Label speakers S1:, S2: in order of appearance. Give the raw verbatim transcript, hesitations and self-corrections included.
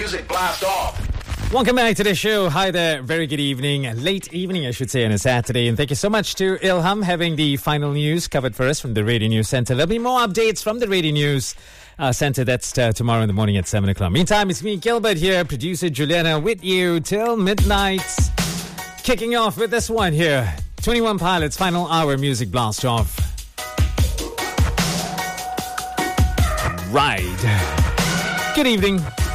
S1: Music Blast Off.
S2: Welcome back to the show. Hi there. Very good evening. Late evening, I should say, on a Saturday. And thank you so much to Ilham having the final news covered for us from the Radio News Center. There'll be more updates from the Radio News uh, Center. That's uh, tomorrow in the morning at seven o'clock. Meantime, it's me, Gilbert, here, producer Juliana, with you till midnight. Kicking off with this one here. twenty-one Pilots, final hour Music Blast Off. Ride. Good evening.